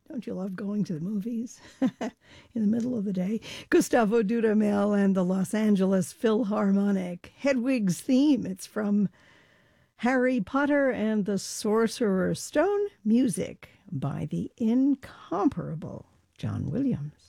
Don't you love going to the movies in the middle of the day? Gustavo Dudamel and the Los Angeles Philharmonic. Hedwig's theme. It's from Harry Potter and the Sorcerer's Stone. Music by the incomparable John Williams.